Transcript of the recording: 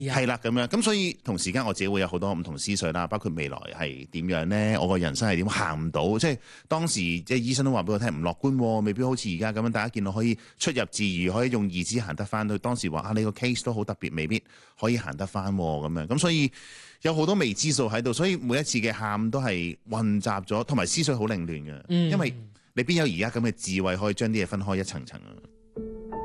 係啦咁樣，咁所以同時間我自己會有好多唔同思緒啦，包括未來係點樣咧，我個人生係點行唔到，即係當時即係醫生都話俾我聽唔樂觀喎，未必好似而家咁樣，大家見到可以出入自如，可以用義肢行得翻。佢當時話你個 case 都好特別，未必可以行得翻咁樣，咁所以有好多未知數喺度，所以每一次嘅喊都係混雜咗，同埋思緒好凌亂嘅，因為你邊有而家咁嘅智慧可以將啲嘢分開一層層啊？